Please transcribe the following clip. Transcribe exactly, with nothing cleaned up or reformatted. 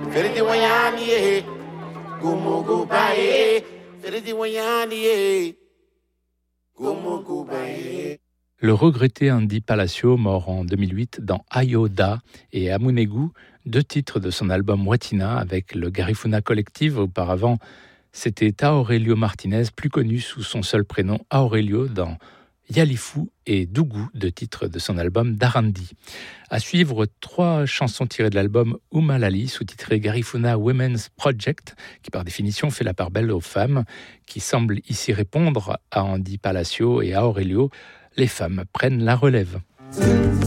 Feriti wayani, gumugu baye. Feriti wayani, gumugu baye. Le regretté Andy Palacio, mort en deux mille huit dans Ayoda et Amunegu, deux titres de son album Watina avec le Garifuna Collective. Auparavant, c'était Aurelio Martinez, plus connu sous son seul prénom Aurelio dans Yalifu et Dougou, deux titres de son album Darandi. À suivre, trois chansons tirées de l'album Umalali, sous-titré Garifuna Women's Project, qui par définition fait la part belle aux femmes, qui semble ici répondre à Andy Palacio et à Aurelio. Les femmes prennent la relève.